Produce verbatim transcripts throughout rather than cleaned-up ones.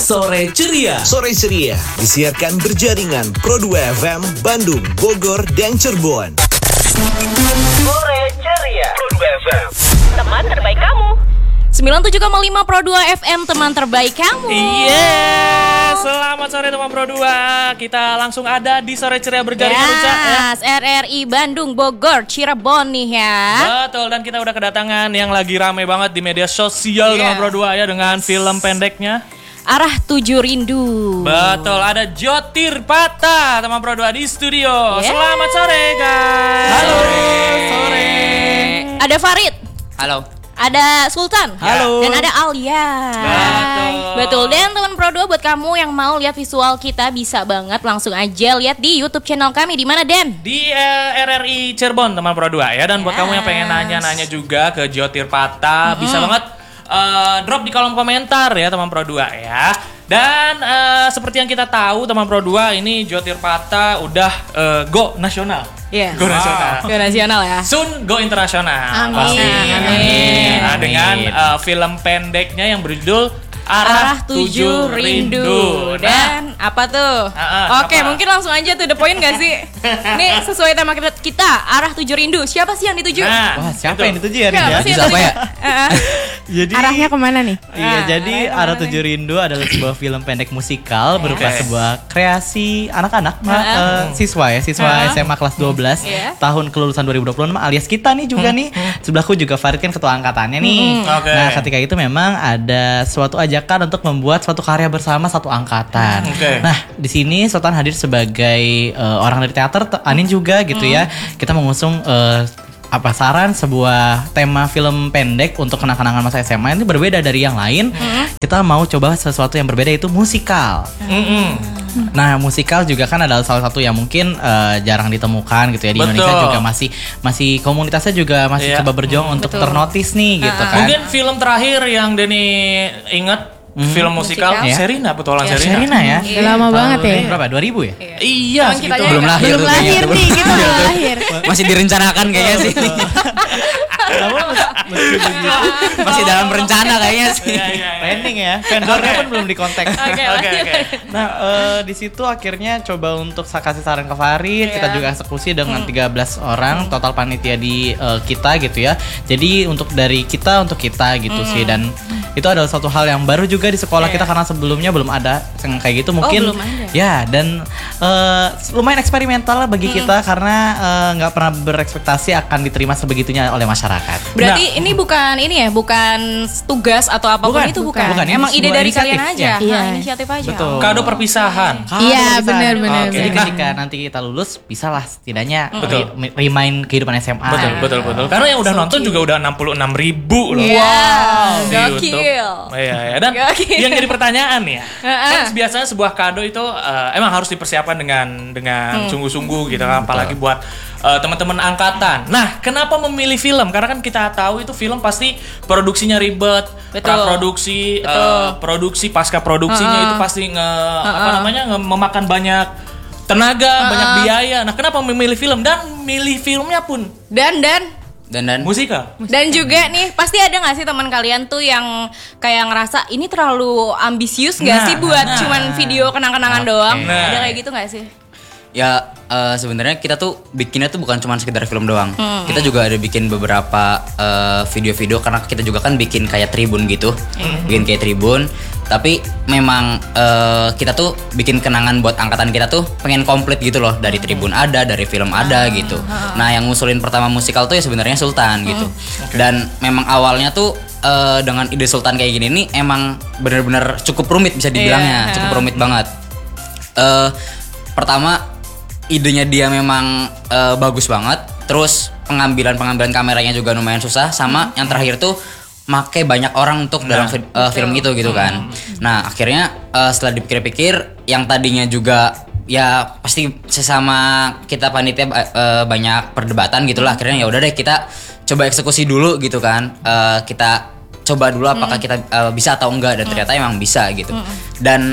Sore Ceria. Sore Ceria disiarkan berjaringan Pro dua F M Bandung, Bogor, dan Cirebon. Sore Ceria Pro dua F M, teman terbaik kamu. sembilan puluh tujuh koma lima Pro dua F M, teman terbaik kamu. Iya, selamat sore teman Pro dua. Kita langsung ada di Sore Ceria berjaringan Uca, ya. R R I Bandung, Bogor, Cirebon nih ya. Betul, dan kita udah kedatangan yang lagi rame banget di media sosial Yeah. teman Pro dua ya, dengan film pendeknya Arah Tujuh Rindu. Betul, ada Jotirpata teman Pro dua di studio. Yeah. Selamat sore guys. Halo. Sore. Ada Farid. Halo. Ada Sultan. Halo. Dan ada Alia. Betul. Betul. Dan teman Pro dua, buat kamu yang mau lihat visual kita bisa banget langsung aja lihat di YouTube channel kami. Di mana, Den? Di uh, R R I Cirebon teman Pro dua ya. Dan buat Yes. kamu yang pengen nanya-nanya juga ke Jotirpata, mm-hmm. bisa banget uh, drop di kolom komentar ya teman Pro dua ya. Dan uh, seperti yang kita tahu teman Pro dua, ini Jotirpata udah uh, go nasional. Iya. Go nasional. Go nasional ya. Soon go internasional. Amin. Pasti. Amin. Nah, dengan uh, film pendeknya yang berjudul Arah, Arah Tujuh Rindu. Rindu. Nah, Dan apa tuh? uh, Oke, apa? mungkin langsung aja tuh the point gak sih? Nih sesuai tema kita, kita Arah Tujuh Rindu. Siapa sih yang dituju? nah, Wah, siapa itu. yang dituju ya, Rin Siapa ya? sih yang Siapa dituju? ya? Uh-uh. Jadi Arahnya kemana nih? Iya, Ah, jadi arahnya Arah kemana Tujuh Rindu adalah sebuah film pendek musikal berupa Oke. sebuah kreasi anak-anak ma- Ah. eh, siswa ya, siswa Ah. S M A kelas dua belas Iya. tahun kelulusan dua ribu dua puluh enam alias kita nih juga nih. Sebelahku juga Farid kan ketua angkatannya nih. Oke. Nah, ketika itu memang ada suatu ajakan untuk membuat suatu karya bersama satu angkatan. Oke. Nah, di sini Sultan hadir sebagai eh, orang dari teater, te- Anin juga gitu ya. Kita mengusung eh, apa saran sebuah tema film pendek untuk kenang-kenangan masa S M A ini berbeda dari yang lain. Kita mau coba sesuatu yang berbeda, yaitu musikal. Mm-mm. Nah, musikal juga kan adalah salah satu yang mungkin eh, jarang ditemukan gitu ya di Betul. Indonesia, juga masih masih komunitasnya juga masih Iya. coba berjuang untuk Betul. ternotis nih gitu Ah. kan. Mungkin film terakhir yang Denny inget, film musikal, Musikal. Serina, Petualang Ya, Serina. Serina ya. Udah lama banget ya. Berapa? dua ribu ya? Iya, Emang segitu. kitanya Belum agak- lahir Belum tuh lahir kayaknya. nih, kita belum lahir. Masih direncanakan kayaknya sih. Namun meski begitu, Masih dalam rencana kayaknya sih. Iya, iya, iya. Planning ya. Vendornya pun belum dikontak. Oke, Oke, oke. Nah, eh, di situ akhirnya coba untuk sa- kasih saran ke Farid, Iya. kita juga eksekusi dengan tiga belas orang total panitia di eh, kita gitu ya. Jadi untuk dari kita untuk kita gitu sih, dan itu adalah satu hal yang baru juga di sekolah Iya. kita karena sebelumnya belum ada yang kayak gitu mungkin. belum ada. Ya, dan eh, lumayan eksperimental lah bagi kita karena eh, nggak pernah berekspektasi akan diterima sebegitunya oleh masyarakat. Berarti ini bukan ini ya, bukan tugas atau apapun Bukan, itu bukan. bukan. Ini Emang ide sebuah dari kalian inisiatif, aja. ya. Iya. Nah, inisiatif aja. Betul. Kado perpisahan. Iya, Bisa. benar, benar, Oke, Jadi benar. ketika nanti kita lulus, bisa lah setidaknya Betul. re- remind kehidupan S M A. Betul, betul, betul. Karena yang udah So nonton cute. juga udah enam puluh enam ribu loh. Wow, Di gokil. YouTube. Iya, iya. Dan Gokil. yang jadi pertanyaan ya, Heeh. kan biasanya sebuah kado itu eh, emang harus dipersiapkan dengan dengan Hmm. sungguh-sungguh gitu kan, apalagi buat eh, teman-teman angkatan. Nah, kenapa memilih film? Karena kan kita tahu itu film pasti produksinya ribet, Betul. praproduksi, Betul. eh, produksi, pasca produksinya Heeh. itu pasti nge apa namanya nge- memakan banyak tenaga, banyak biaya. Nah, kenapa memilih film dan milih filmnya pun Dan dan Dan dan musikal? dan juga nih pasti ada nggak sih teman kalian tuh yang kayak ngerasa ini terlalu ambisius nggak Nah, sih buat nah. cuman video kenang-kenangan doang? Nah. Ada kayak gitu nggak sih? Ya eh, sebenarnya kita tuh bikinnya tuh bukan cuma sekedar film doang. Kita juga ada bikin beberapa eh, video-video karena kita juga kan bikin kayak tribun gitu, bikin kayak tribun. Tapi memang eh, kita tuh bikin kenangan buat angkatan kita tuh pengen komplit gitu loh, dari tribun ada, dari film ada gitu. Nah yang ngusulin pertama musikal tuh ya sebenarnya Sultan gitu. Dan memang awalnya tuh eh, dengan ide Sultan kayak gini nih emang bener-bener cukup rumit bisa dibilangnya, Iya. cukup rumit banget. Eh pertama idenya dia memang eh, bagus banget, terus pengambilan pengambilan kameranya juga lumayan susah, sama yang terakhir tuh make banyak orang untuk dalam vid- eh, film itu gitu kan. Nah akhirnya eh, setelah dipikir-pikir, yang tadinya juga ya pasti sesama kita panitia eh, eh, banyak perdebatan gitulah, akhirnya ya udah deh kita coba eksekusi dulu gitu kan. Eh, kita coba dulu apakah kita eh, bisa atau enggak, dan ternyata emang bisa gitu. Dan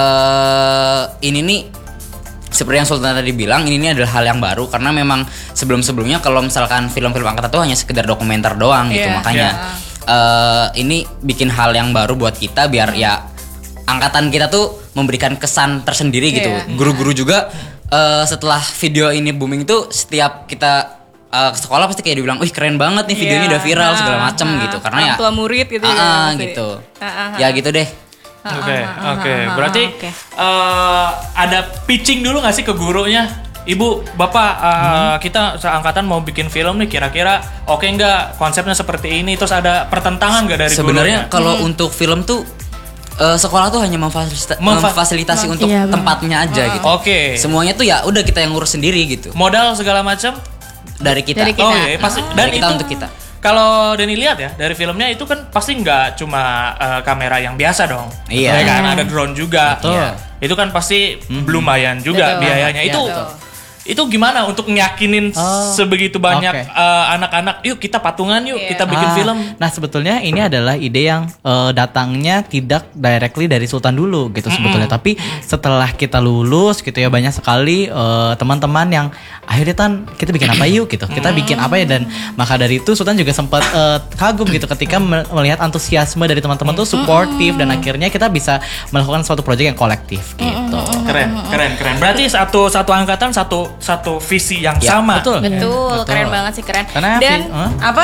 eh, ini nih seperti yang Sultan tadi bilang, ini, ini adalah hal yang baru karena memang sebelum-sebelumnya kalau misalkan film-film angkatan tuh hanya sekedar dokumenter doang gitu. Iya, Makanya eh, ini bikin hal yang baru buat kita biar ya angkatan kita tuh memberikan kesan tersendiri gitu. Iya. Guru-guru juga uh, setelah video ini booming tuh setiap kita uh, ke sekolah pasti kayak dibilang, "Wih, keren banget nih videonya Iya. udah viral Ah, segala macem ah. gitu." Karena Orang ya tua murid gitu ya, ah, ah, pasti. gitu. Ah, ah, ah. Ya gitu deh. Oke, ah, oke. ah, ah, Berarti oke. eh, ada pitching dulu nggak sih ke gurunya? Ibu, Bapak, eh, kita seangkatan mau bikin film nih, kira-kira oke nggak konsepnya seperti ini? Terus ada pertentangan nggak dari Sebenarnya gurunya? kalau untuk film tuh uh, sekolah tuh hanya memfasilita- Memfa- memfasilitasi Mem- untuk iya, benar. tempatnya aja gitu. Oke. Semuanya tuh ya udah kita yang ngurus sendiri gitu. Modal segala macam? Dari kita. Dari kita. Oh iya, pasti. Dan Dari kita itu untuk kita. kalau Denny lihat ya dari filmnya itu kan pasti nggak cuma eh, kamera yang biasa dong. Iya. Ya kan ada drone juga. Betul. Iya. Itu kan pasti lumayan juga Betul. biayanya. Iya, Itu betul. itu gimana untuk ngeyakinin Oh, sebegitu banyak oke. eh, anak-anak, yuk kita patungan yuk, Iya. kita bikin Ah, film. Nah sebetulnya ini adalah ide yang eh, datangnya tidak directly dari Sultan dulu gitu sebetulnya. Tapi setelah kita lulus gitu ya banyak sekali eh, teman-teman yang akhirnya Tan kita bikin apa yuk gitu. Kita bikin apa ya dan maka dari itu Sultan juga sempat eh, kagum gitu ketika me- melihat antusiasme dari teman-teman tuh suportif dan akhirnya kita bisa melakukan suatu proyek yang kolektif gitu. Keren, keren, keren. Berarti satu satu angkatan satu satu visi yang Ya, sama. betul. Betul, Betul. keren banget sih, keren. Karena Dan vi- Hah? apa?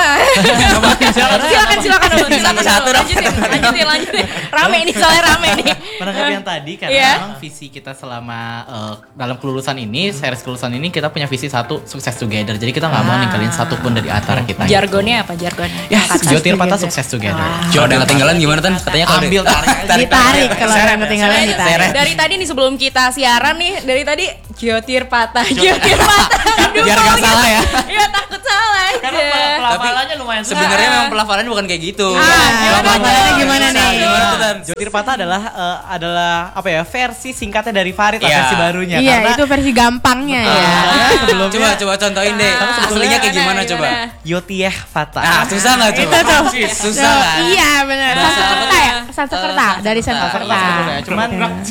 silakan, silakan dulu. Satu-satu, lanjutin, lanjutin, lanjutin. Rame nih, soalnya rame nih. Menanggapi yang tadi karena Iya. memang visi kita selama eh, dalam kelulusan ini, series kelulusan ini kita punya visi satu, sukses together. Jadi kita nggak mau ninggalin satupun dari antara kita. Jargonnya apa jargonnya? Ya, Sukses Jotir Patah together. sukses together. Kalau ada yang ketinggalan gimana Tan? Katanya kalau Ambil, di- tarik. Ditarik kalau ada yang ketinggalan Dari, ditarik. dari tadi nih sebelum kita siaran nih, dari tadi Jotir patah, Jotir patah. Aduh, Biar nggak gitu. salah ya. Iya, takut salah Karena aja. pel- pelafalannya lumayan susah. Sebenarnya memang pelafalannya bukan kayak gitu. Ah, gimana pelafalannya tuh? gimana nih? Gimana tuh Tan? Jotir Patah adalah eh, adalah apa ya versi singkatnya dari Farid lah, Iya. versi barunya. Iya, karena itu versi gampangnya ya. Soalnya sebelumnya Coba coba contohin deh. Ah, Aslinya kayak gimana gimana, coba? gimana? Yotieh Patah. Ah, susah nggak coba? Itu tuh. Susah Oh, kan? iya benar. Sansekerta ya? Sansekerta Eh, dari Sansekerta. Sansekerta. Ya, cuman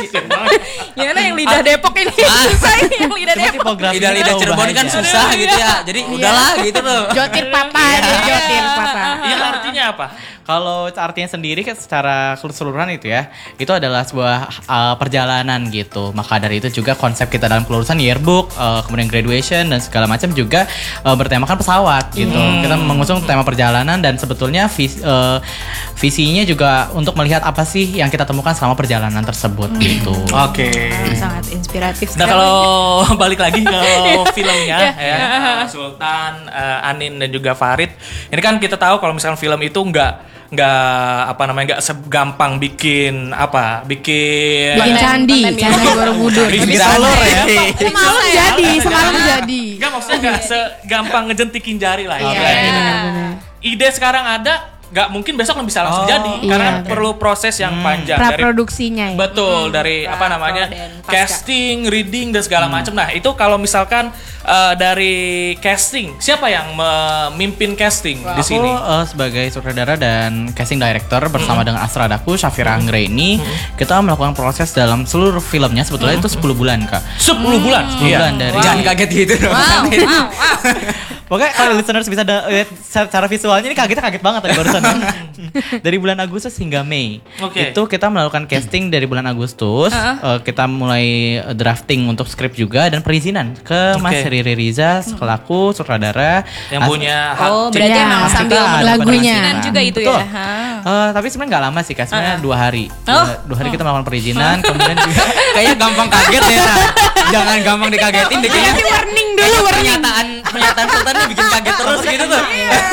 Gimana yang lidah Depok ini? Susah ini yang lidah cuma Depok. tipografinya Lidah-lidah jauh Cirebon kan aja. susah gitu ya. Jadi udahlah gitu loh. Jotir patah Iya. aja, jotir patah. Iya, artinya apa? Kalau artinya sendiri kan secara keseluruhan itu ya, itu adalah sebuah uh, perjalanan gitu. Maka dari itu juga konsep kita dalam kelulusan yearbook, uh, kemudian graduation dan segala macam juga uh, bertemakan pesawat gitu. Kita mengusung tema perjalanan dan sebetulnya vis, uh, visinya juga untuk melihat apa sih yang kita temukan selama perjalanan tersebut gitu. Oke. Sangat inspiratif Nah sekali. kalau balik lagi ke filmnya Iya. ya, uh, Sultan, uh, Anin dan juga Farid. Ini kan kita tahu kalau misalkan film itu nggak nggak apa namanya nggak segampang bikin apa bikin Bikin candi, konten candi biasa. Borobudur. Bikin Solor ya. Semalam jadi, semalam jadi. Nggak, maksudnya nggak segampang ngejentikin jari lah. Iya, istilahnya. benar-benar. Ide sekarang ada, nggak mungkin besok bisa langsung Oh, jadi iya, karena benar. perlu proses yang panjang dari Praproduksinya ya. betul dari pra, apa namanya pro, dan pasca. casting, reading dan segala macam. Nah itu kalau misalkan eh, dari casting siapa yang memimpin casting di Aku sini? uh, sebagai sutradara dan casting director bersama dengan Astra Daku, Syafira Anggraini, kita melakukan proses dalam seluruh filmnya sebetulnya itu sepuluh bulan Kak. sepuluh bulan. sepuluh Iya. bulan dari Jangan kaget gitu dong. Wow, wow, wow. Pokoknya kalau listeners bisa da- lihat secara visualnya ini kagetnya kaget banget tadi barusan. Dari bulan Agustus hingga Mei. Oke. Itu kita melakukan casting dari bulan Agustus. Uh-uh. Eh, kita mulai eh, drafting untuk skrip juga dan perizinan ke Mas Oke. Riri Riza selaku sutradara Yang As- punya hak Oh, berarti Iya, emang sambil kita ada lagunya. perizinan juga itu Betul. ya. Ha. Eh, tapi sebenarnya nggak lama sih, Kak. Sebenarnya dua hari. Oh. Dua, dua hari kita melakukan perizinan, kemudian juga Kayaknya gampang kaget ya. Tan. Jangan gampang dikagetin deh kayaknya. warning dulu, warning. Pernyataan pernyataan Sultan ini bikin kaget terus gitu tuh.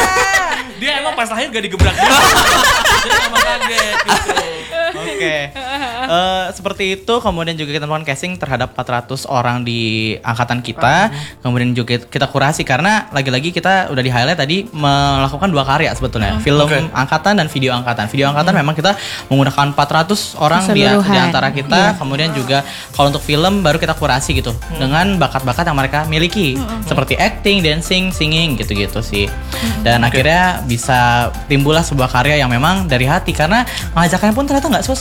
Dia emang pas lahir gak digebrak dulu. Jadi emang kaget gitu. Oke. Eh, seperti itu, kemudian juga kita melakukan casting terhadap empat ratus orang di angkatan kita. Kemudian juga kita kurasi karena lagi-lagi kita udah di highlight tadi melakukan dua karya sebetulnya. Film Oke. angkatan dan video angkatan. Video angkatan memang kita menggunakan empat ratus orang di, Keseluruhan. di antara kita. Kemudian juga kalau untuk film baru kita kurasi gitu dengan bakat-bakat yang mereka miliki seperti acting, dancing, singing gitu-gitu sih. Dan akhirnya bisa timbullah sebuah karya yang memang dari hati karena mengajaknya pun ternyata nggak susah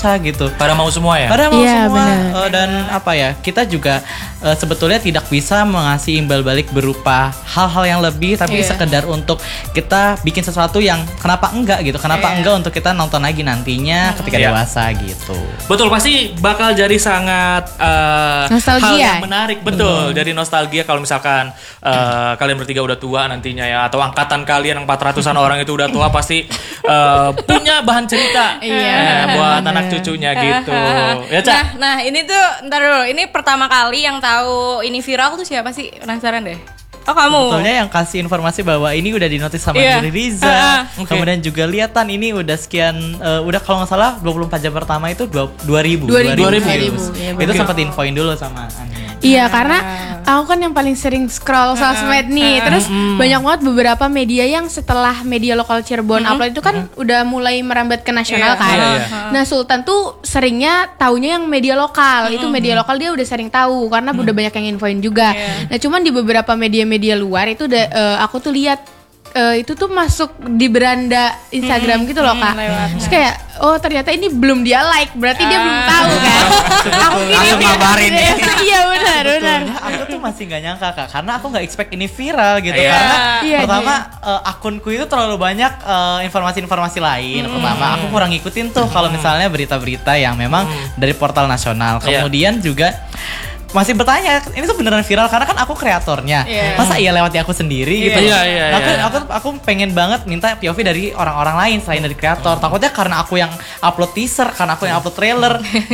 dewasa gitu. Pada mau semua ya? Pada mau Iya, semua benar. eh, dan apa ya, kita juga eh, sebetulnya tidak bisa mengasih imbal balik berupa hal-hal yang lebih, tapi Iya. sekedar untuk kita bikin sesuatu yang kenapa enggak gitu, kenapa Iya. enggak untuk kita nonton lagi nantinya ketika Iya. dewasa gitu. Betul, pasti bakal jadi sangat eh, Nostalgia. hal yang menarik. Betul, jadi nostalgia kalau misalkan eh, kalian bertiga udah tua nantinya ya, atau angkatan kalian yang empat ratusan orang itu udah tua, pasti eh, punya bahan cerita Iya. eh, buat anak cucunya gitu. Ya, Cak? Nah, nah ini tuh ntar dulu. Ini pertama kali yang tahu ini viral tuh siapa sih? Penasaran deh. Oh kamu. Sebetulnya yang kasih informasi bahwa ini udah dinotis sama Iya. Riri Riza. Ah, oke. Kemudian juga lihat Tan, ini udah sekian eh, udah kalau nggak salah dua puluh empat jam pertama itu dua ribu. dua ribu. dua ribu. views. Iya, Itu Oke. sempat infoin dulu sama Ani. Iya, karena aku kan yang paling sering scroll sosmed nih. Terus banyak banget beberapa media yang setelah media lokal Cirebon upload itu kan udah mulai merambat ke nasional Iya. kan. Iya, Nah, Sultan tuh seringnya taunya yang media lokal. Itu media lokal dia udah sering tahu karena udah banyak yang infoin juga. Nah, cuman di beberapa media-media luar itu udah, eh, aku tuh lihat eh, itu tuh masuk di beranda Instagram gitu loh, Kak. Terus kayak oh ternyata ini belum dia like, berarti dia belum tahu kan. Aku kira Langsung dia- ngabarin nih. Iya benar, benar. Sebetulnya aku tuh masih nggak nyangka Kak, karena aku nggak expect ini viral gitu. Iya. Karena Iya, pertama eh, akunku itu terlalu banyak eh, informasi-informasi lain. Pertama aku kurang ngikutin tuh kalau misalnya berita-berita yang memang dari portal nasional. Iya. Kemudian juga masih bertanya, ini tuh beneran viral karena kan aku kreatornya. Iya. Masa iya lewat di aku sendiri gitu. Iya, iya, Nah, aku, iya. aku aku pengen banget minta P O V dari orang-orang lain selain dari kreator. Takutnya karena aku yang upload teaser, karena aku yang upload trailer,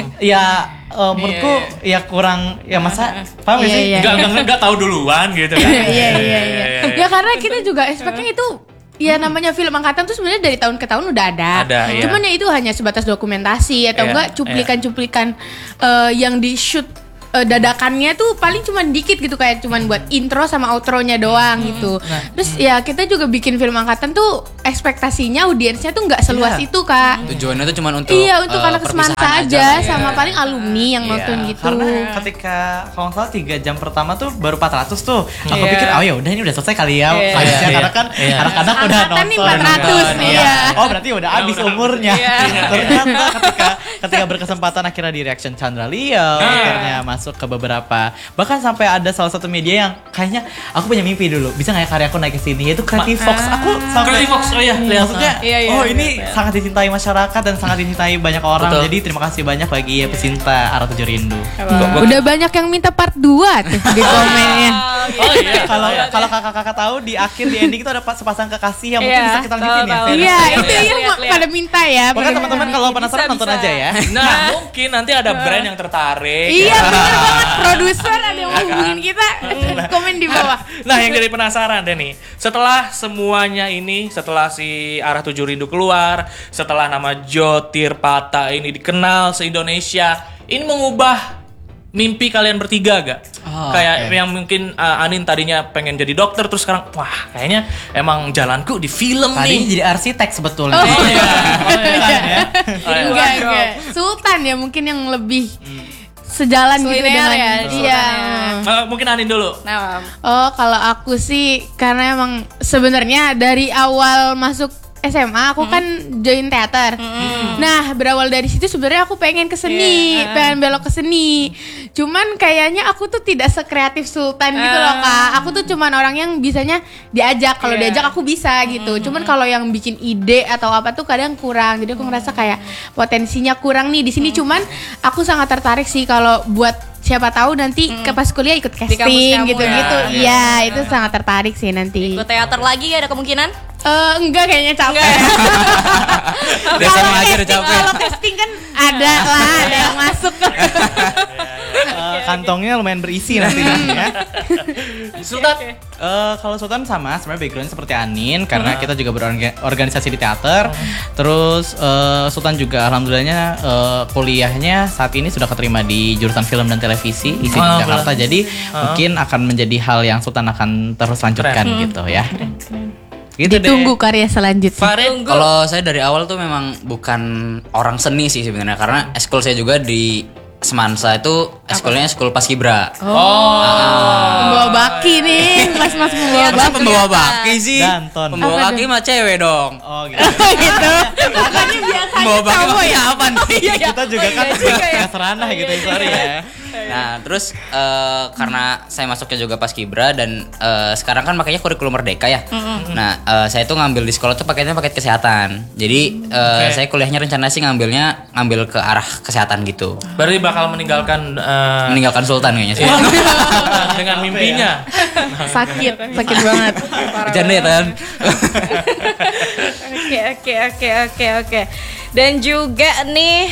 ya eh, menurutku ya kurang ya masa paham gak Iya, sih? iya. Nggak, nggak, nggak tahu duluan gitu kan? Iya iya iya. Ya karena kita juga expectnya itu ya namanya film angkatan tuh sebenarnya dari tahun ke tahun udah ada. Ada, iya. Cuman ya itu hanya sebatas dokumentasi atau Iya, enggak cuplikan-cuplikan eh, yang di shoot eh, dadakannya tuh paling cuman dikit gitu, kayak cuman buat intro sama outro-nya doang gitu. Terus ya kita juga bikin film angkatan tuh ekspektasinya audiensnya tuh nggak seluas Iya. itu, Kak. Tujuannya tuh cuma untuk Iya, untuk eh, anak semansa perpisahan aja, kan. sama Iya. paling alumni yang Iya, nonton gitu. Karena ketika kalau nggak salah tiga jam pertama tuh baru empat ratus tuh. Aku Iya. pikir oh ya udah ini udah selesai kali ya. Iya. Vibes-nya. Iya. Karena kan Iya. anak-anak udah Angkatan nonton. nih empat ratus nonton. nih, Iya. ya. Oh berarti udah habis udah. umurnya. Iya. Ternyata ketika ketika berkesempatan akhirnya di reaction Chandra Leo, Iya. akhirnya masuk ke beberapa, bahkan sampai ada salah satu media yang kayaknya aku punya mimpi dulu bisa nggak ya karyaku naik ke sini, yaitu Creative Fox. Aku sampai Creative Fox, oh iya, lihat. maksudnya Iya, iya, oh iya, ini iya. sangat dicintai masyarakat dan sangat dicintai banyak orang. Betul. Jadi terima kasih banyak bagi pecinta Arah Tujuh Rindu. Udah banyak yang minta part dua tuh di komennya. Oh iya. Kalau kalau kakak-kakak tahu di akhir di ending itu ada pas- sepasang kekasih yang mungkin Iya, bisa kita lanjutin tahu, ya. tahu. Fer? Iya, Lihat, itu lihat, yang lihat, lihat. pada minta ya. Pokoknya pada teman-teman minta. kalau penasaran Bisa, nonton bisa. aja ya. Nah, mungkin nanti ada brand yang tertarik. Iya, bener banget. Produser ada yang mau hubungin kita. Komen di bawah. Nah, yang jadi penasaran deh nih. Setelah semuanya ini, setelah si Arah Tujuh Rindu keluar, setelah nama Jotir Pata ini dikenal se-Indonesia, ini mengubah mimpi kalian bertiga gak? Oh, Kayak oke. yang mungkin uh, Anin tadinya pengen jadi dokter, terus sekarang wah kayaknya emang jalanku di film Tadi nih. jadi arsitek sebetulnya. Oh iya. Oh, iya. Oh, iya. Enggak, enggak. Sultan ya mungkin yang lebih sejalan gitu Kuliner dengan ya, iya. Uh, mungkin Anin dulu. Nah, Oh, kalau aku sih karena emang sebenarnya dari awal masuk S M A aku kan join teater. Nah, berawal dari situ sebenarnya aku pengen ke seni, Iya. pengen belok ke seni. Cuman kayaknya aku tuh tidak sekreatif Sultan gitu loh, Kak. Aku tuh cuman orang yang bisanya diajak, kalau Iya. diajak aku bisa gitu. Cuman kalau yang bikin ide atau apa tuh kadang kurang. Jadi aku ngerasa kayak potensinya kurang nih di sini. Cuman aku sangat tertarik sih kalau buat siapa tahu nanti ke pas kuliah ikut kampus casting kamu gitu-gitu. ya. Iya, itu sangat tertarik sih nanti. ikut teater lagi ada kemungkinan? Eh, enggak kayaknya capek. Udah sama aja udah casting, capek. kalau casting kan ada lah, ada yang masuk. Eh, kantongnya lumayan berisi nanti ya. Sultan. Eh, kalau Sultan sama sebenarnya background seperti Anin karena kita juga berorganisasi di teater. Terus eh, Sultan juga alhamdulillahnya eh, kuliahnya saat ini sudah keterima di jurusan film dan televisi I S I Ah, Jakarta. Jadi mungkin akan menjadi hal yang Sultan akan terus lanjutkan Keren. gitu ya. Gitu deh. Ditunggu karya selanjutnya. Farid. Kalau saya dari awal tuh memang bukan orang seni sih sebenarnya, karena eskul saya juga di Semansa itu eskulnya eskul Paskibra. Oh. Pembawa baki nih, mas-mas pembawa Masa baki. pembawa baki sih? Danton. Pembawa Apa baki tuh? mah cewek dong. Oh gitu. Gitu. Makanya biasanya Pembawa baki cowok mah ya. apa nih? Kita juga kan nggak seranah gitu, sorry ya. Nah, terus eh, karena saya masuknya juga Paskibra dan eh, sekarang kan makanya kurikulum Merdeka ya. Nah, eh, saya tuh ngambil di sekolah tuh paketnya paket kesehatan. Jadi eh, Oke. saya kuliahnya rencana sih ngambilnya ngambil ke arah kesehatan gitu. Berarti bakal meninggalkan eh, Meninggalkan Sultan kayaknya sih. dengan mimpinya. Sakit, sakit banget. Bercanda ya, Tan. Oke oke oke oke oke. Dan juga nih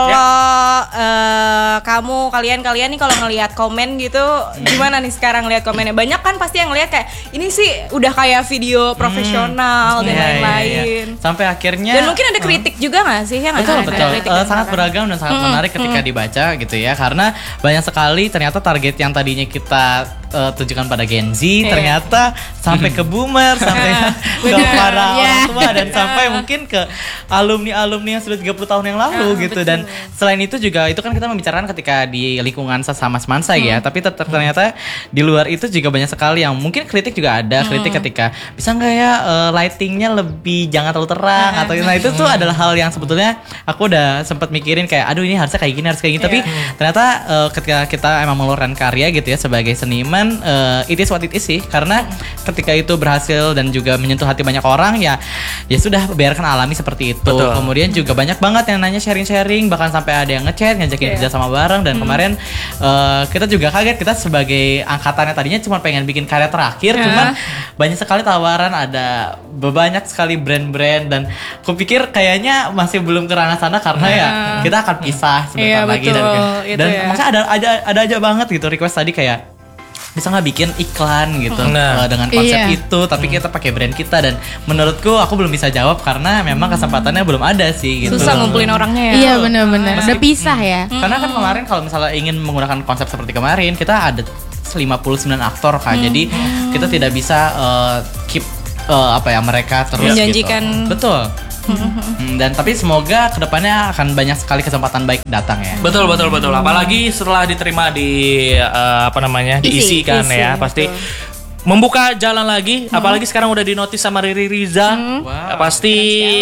kalau eh, kamu kalian-kalian nih kalau ngelihat komen gitu gimana nih sekarang lihat komennya? Banyak kan pasti yang ngelihat kayak ini sih udah kayak video profesional dan Iya, iya, lain-lain. iya. Sampai akhirnya Dan mungkin ada kritik juga nggak sih? Ya nggak Betul sih? Ada betul. kritik Eh, dan sangat saran. beragam dan sangat menarik ketika dibaca gitu ya, karena banyak sekali ternyata target yang tadinya kita eh, tujukan pada Gen Z ternyata sampai ke boomer, sampai ke para Iya. orang tua dan sampai mungkin ke alumni-alumni yang sudah tiga puluh tahun yang lalu gitu. Dan selain itu juga itu kan kita membicarakan ketika di lingkungan sesama semansa ya, tapi ter- ter- ternyata di luar itu juga banyak sekali yang mungkin kritik juga ada, kritik ketika bisa nggak ya eh, lightingnya lebih jangan terlalu terang atau nah itu tuh adalah hal yang sebetulnya aku udah sempat mikirin kayak aduh ini harusnya kayak gini harus kayak gini, tapi ternyata eh, ketika kita emang mengeluarkan karya gitu ya sebagai seniman, eh, it is what it is sih, karena ketika itu berhasil dan juga menyentuh hati banyak orang ya ya sudah biarkan alami seperti itu. Betul. Kemudian juga banyak banget yang nanya sharing-sharing, bahkan sampai ada yang ngechat ngajakin kerja sama bareng. Dan kemarin eh, kita juga kaget, kita sebagai angkatannya tadinya cuma pengen bikin karya terakhir, cuman banyak sekali tawaran, ada banyak sekali brand-brand dan kupikir kayaknya masih belum ke ranah sana karena ya kita akan pisah sebentar Iya, lagi dan, betul. Itu dan ya. maksudnya ada ada ada aja banget gitu request tadi kayak bisa nggak bikin iklan gitu Nah. eh, dengan konsep Iya. itu tapi kita pakai brand kita, dan menurutku aku belum bisa jawab karena memang kesempatannya belum ada sih gitu. Susah ngumpulin orangnya ya. Iya benar-benar. Udah pisah ya. Karena kan kemarin kalau misalnya ingin menggunakan konsep seperti kemarin kita ada lima puluh sembilan aktor kan, jadi kita tidak bisa eh, keep eh, apa ya mereka terus Menjanjikan. gitu. Betul. Hmm, dan tapi semoga kedepannya akan banyak sekali kesempatan baik datang ya. Betul betul betul. Apalagi setelah diterima di eh, apa namanya diisi Isi, kan isi, ya, pasti membuka jalan lagi. Apalagi sekarang udah dinotis sama Riri Riza, Wow, pasti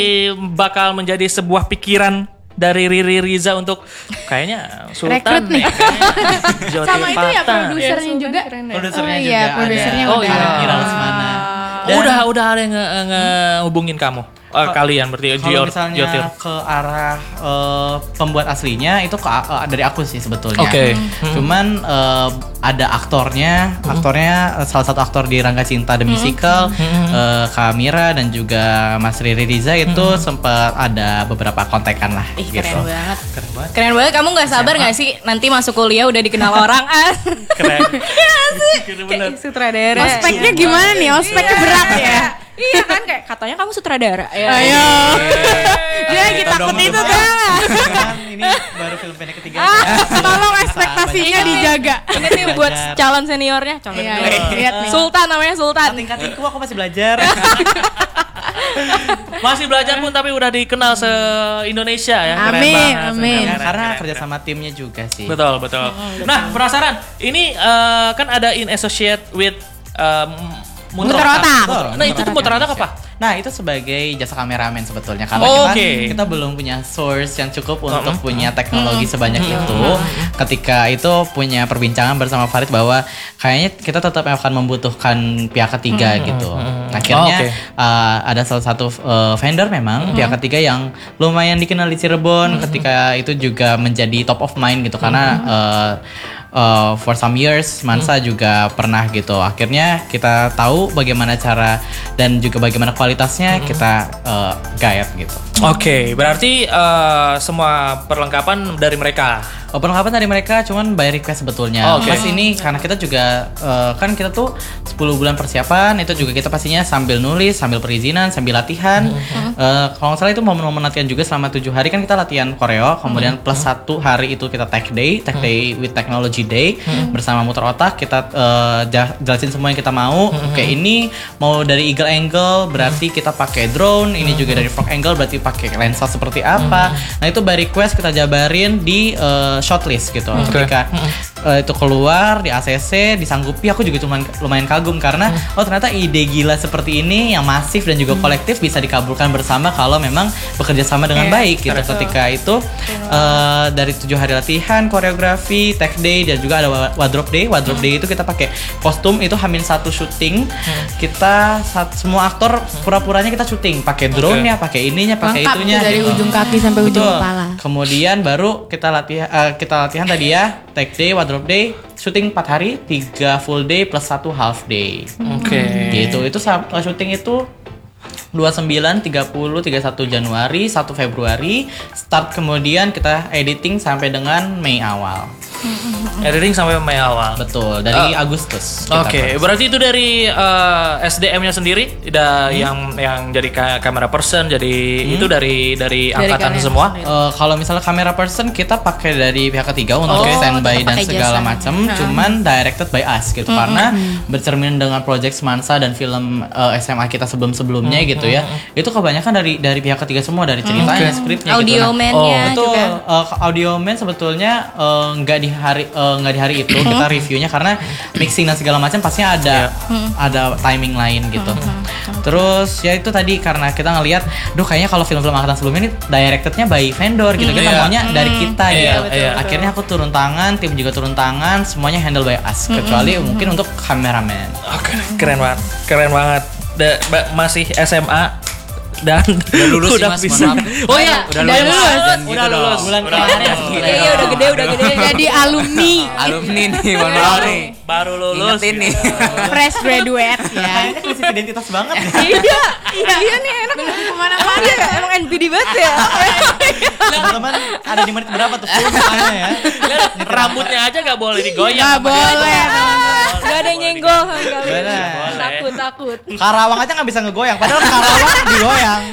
bakal menjadi sebuah pikiran dari Riri Riza untuk kayaknya Sultan Rekrut nih. Jotir Sama itu ya Patah. produsernya juga. Produsernya Oh juga iya, ada. produsernya Oh, udah. iya. Ira Lesmana. Oh, udah udah ada yang nge- ngehubungin kamu. Eh, kalian berarti Kalau Jor- misalnya Jotir. ke arah eh, pembuat aslinya itu ke, eh, dari aku sih sebetulnya. Oke. Cuman eh, ada aktornya, aktornya eh, salah satu aktor di Rangga Cinta The Musical, eh, Kak Mira dan juga Mas Riri Riza itu sempat ada beberapa kontekan lah. Ih, gitu. keren banget. Keren banget. Keren banget, kamu nggak sabar nggak sih nanti masuk kuliah udah dikenal orang ah? Keren. Iya sih. Kayak sutradara. Ospeknya gimana nih? Ospeknya berat ya. Iya kan kayak katanya kamu sutradara. Ya. Ayo. Dia lagi Kita takut dong, itu Bang. kan. Kan ini baru film pendek ketiga. Tolong ekspektasinya dijaga. Ingat nih buat calon seniornya, calon Iya, senior. iya, lihat nih. Sultan namanya Sultan. Tingkatinku aku masih belajar. Masih belajar pun tapi udah dikenal se Indonesia ya. Keren Amin, banget. amin. Keren, Karena keren, kerja keren. sama timnya juga sih. Betul, betul. Nah, penasaran. Ini eh, kan ada in associate with um, Muter Muter Otak. Otak. Betul. Nah, itu tuh Muter Otak apa? Nah itu sebagai jasa kameramen sebetulnya karena Oh, kita, oke. kita belum punya source yang cukup untuk Mm-mm. punya teknologi sebanyak itu. Ketika itu punya perbincangan bersama Farid bahwa kayaknya kita tetap akan membutuhkan pihak ketiga gitu. Akhirnya Oh, oke. uh, ada salah satu uh, vendor memang pihak ketiga yang lumayan dikenal di Cirebon. Ketika itu juga menjadi top of mind gitu karena uh, uh, for some years Mansa juga pernah gitu. Akhirnya kita tahu bagaimana cara dan juga bagaimana kualitasnya kita uh, guide gitu. Oke, berarti eh, semua perlengkapan dari mereka. Oh, perlengkapan dari mereka cuman by request sebetulnya. Oke. Pas ini karena kita juga uh, kan kita tuh sepuluh bulan persiapan, itu juga kita pastinya sambil nulis, sambil perizinan, sambil latihan. Uh, kalau nggak salah itu momen-momen latihan juga selama tujuh hari kan kita latihan koreo, kemudian plus satu hari itu kita tech day, tech day with technology day bersama Muter Otak kita uh, jah- jelasin semua yang kita mau. Oke, ini mau dari eagle angle berarti kita pakai drone, ini juga dari frog angle berarti pakai lensa seperti apa. Nah, itu by request kita jabarin di uh, shortlist gitu. Oke. Ketika uh, itu keluar di A C C disanggupi, aku juga cuma lumayan kagum karena hmm. oh ternyata ide gila seperti ini yang masif dan juga hmm. kolektif bisa dikabulkan bersama kalau memang bekerja sama dengan yeah. baik gitu. Betul. Ketika itu uh, dari tujuh hari latihan, koreografi, tech day dan juga ada wardrobe day. Wardrobe hmm. day itu kita pakai kostum itu hamin satu syuting. Hmm. Kita saat, semua aktor pura-puranya kita syuting pakai drone ya, pakai ininya, pakai itunya dari gitu. ujung kaki sampai ujung Betul. kepala. Kemudian baru kita latihan uh, kita latihan tadi ya, tech day, wardrobe day, syuting empat hari, tiga full day plus satu half day. Oke. Okay. Gitu. Itu uh, syuting itu dua puluh sembilan, tiga puluh, tiga puluh satu Januari, satu Februari. Start kemudian kita editing sampai dengan Mei awal. Editing sampai Mei awal. Betul, dari uh, Agustus. Oke, okay. Berarti itu dari uh, S D M-nya sendiri, ada hmm. yang yang jadi ka- kamera person, jadi hmm. itu dari dari, dari angkatan semua. Uh, kalau misalnya kamera person kita pakai dari pihak ketiga untuk oh, standby dan segala macam, hmm. cuman directed by us gitu, hmm. karena hmm. bercermin dengan project Semansa dan film uh, S M A kita sebelum-sebelumnya hmm. gitu ya. Hmm. Itu kebanyakan dari dari pihak ketiga semua, dari ceritanya, hmm. skripnya audio gitu. Audio man-nya oh, betul. juga. Uh, audio man sebetulnya uh, nggak di hari uh, nggak di hari itu kita reviewnya karena mixing dan segala macam pastinya ada yeah. ada timing lain gitu. Terus ya itu tadi karena kita ngelihat, duh kayaknya kalau film-film angkatan sebelumnya ini directednya by vendor gitu, kita yeah. maunya hmm. dari kita yeah, gitu. betul, yeah. Akhirnya aku turun tangan, tim juga turun tangan, semuanya handle by us kecuali mm-hmm. mungkin untuk kameramen. Oke, okay. Keren banget, keren banget. Da, ba, masih S M A dan udah lulus udah sih, Mas, bisa. mohon maaf. Oh iya, udah udah lulus. lulus. Dan Udah gitu lulus. dong. Bulan Udah kemarin. lulus. Iya, udah gede, udah gede. Jadi alumni. Alumni nih, mohon maaf nih. Baru lulus. Ingetin nih. Fresh graduate ya. Ini krisis identitas banget. Iya, iya, iya nih enak. Kemana-mana Iya, emang N P D banget ya. Teman-teman ada di menit berapa tuh filmnya ya? Rambutnya aja gak boleh digoyang. Gak boleh. Gak ada yang nyenggol. Benar. Takut, takut. Karawang aja nggak bisa ngegoyang, padahal Karawang digoyang.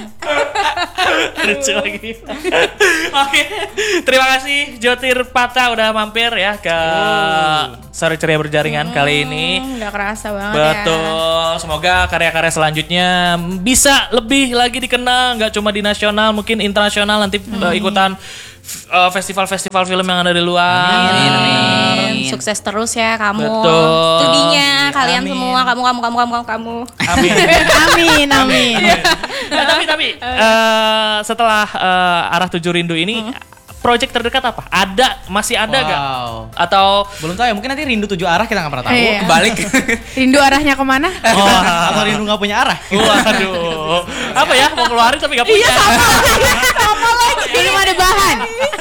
Lucu lagi. Oke, terima kasih Jotir Pata udah mampir ya ke Sore Ceria Berjaringan hmm, kali ini. Udah kerasa banget. Betul. Ya. Semoga karya-karya selanjutnya bisa lebih lagi dikenal, nggak cuma di nasional, mungkin internasional nanti hmm. uh, ikutan uh, festival-festival film yang ada di luar. Amin, amin. Sukses terus ya kamu. Betul. Studinya kalian amin. semua, kamu kamu kamu kamu kamu. Amin. Amin, amin. Nah, tapi tapi uh, setelah uh, Arah Tujuh Rindu ini hmm. project terdekat apa? Ada, masih ada wow. gak? Atau belum tahu ya, mungkin nanti Rindu Tujuh Arah kita nggak pernah tahu. Iya. Balik. Rindu arahnya kemana? oh, atau Rindu nggak punya arah. Waduh. Apa ya? Mau keluarin tapi nggak punya. Iya sama, sama lagi. Belum ada bahan.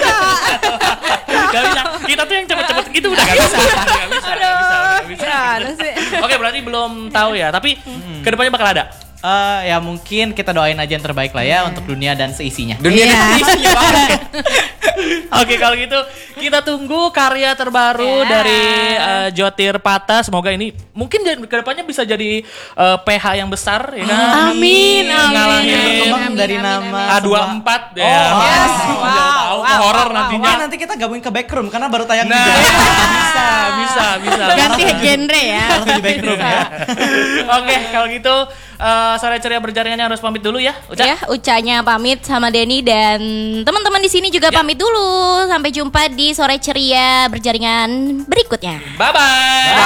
Gak bisa. Kita tuh yang cepet-cepet gitu udah gak bisa. Gak bisa. Gak bisa. Gak bisa. Gimana sih? Oke, berarti belum tahu ya. Tapi hmm. kedepannya bakal ada. Uh, ya mungkin kita doain aja yang terbaik lah ya yeah. untuk dunia dan seisinya. Dunia yeah. dan seisinya banget. Oke, kalau gitu kita tunggu karya terbaru yeah. dari uh, Jotir Pata. Semoga ini mungkin kedepannya bisa jadi uh, P H yang besar ya kan. Amin, amin. Ngalahin berkembang amin, dari amin, nama A dua puluh empat oh, ya. Oh, yes. Wow. Wow. Wow. Horor wow, nantinya. Mungkin nanti kita gabungin ke backroom karena baru tayang Nah, juga. bisa, bisa, bisa. Ganti genre ya. Harus di backroom ya. Oke, kalau gitu uh, Sore Ceria Berjaringannya harus pamit dulu ya. Uca. Ya, Ucanya pamit sama Denny dan teman-teman di sini juga ya. pamit dulu. Sampai jumpa di Sore Ceria Berjaringan berikutnya. Bye bye.